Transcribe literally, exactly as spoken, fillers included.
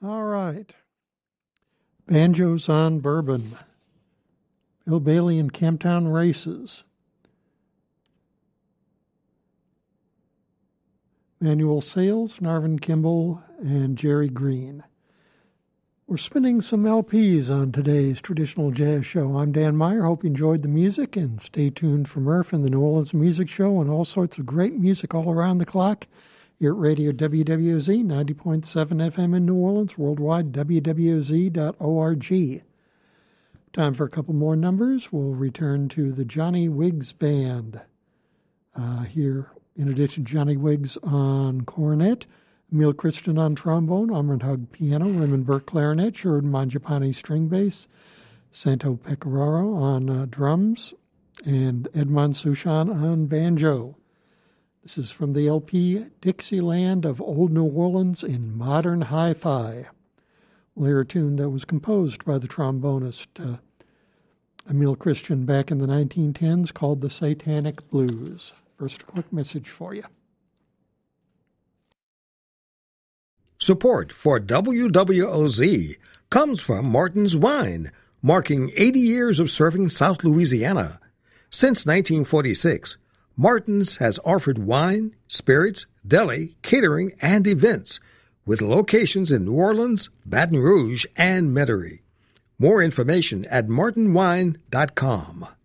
All right. Banjos on Bourbon. Bill Bailey and Camptown Races. Manuel Sales, Narvin Kimball, and Jerry Green. We're spinning some L Ps on today's Traditional Jazz Show. I'm Dan Meyer. Hope you enjoyed the music, and stay tuned for Murph and the New Orleans Music Show and all sorts of great music all around the clock here at Radio W W O Z, ninety point seven F M in New Orleans, worldwide, W W O Z dot org. Time for a couple more numbers. We'll return to the Johnny Wiggs Band. Uh, here, in addition to Johnny Wiggs on cornet, Emil Christian on trombone, Amran Hug piano, Raymond Burke clarinet, Sherwood Mangiapane string bass, Santo Pecoraro on uh, drums, and Edmond Souchon on banjo. This is from the L P Dixieland of Old New Orleans in Modern Hi-Fi. We'll hear a tune that was composed by the trombonist uh, Emil Christian back in the nineteen tens called the Satanic Blues. First, a quick message for you. Support for W W O Z comes from Martin's Wine, marking eighty years of serving South Louisiana. Since nineteen forty-six, Martin's has offered wine, spirits, deli, catering, and events, with locations in New Orleans, Baton Rouge, and Metairie. More information at martin wine dot com.